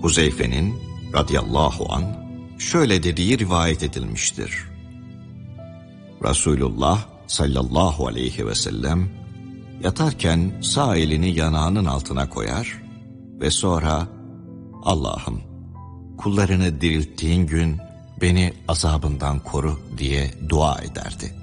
Huzeyfe'nin radıyallahu anh şöyle dediği rivayet edilmiştir. Resulullah sallallahu aleyhi ve sellem yatarken sağ elini yanağının altına koyar ve sonra Allah'ım kullarını dirilttiğin gün beni azabından koru diye dua ederdi.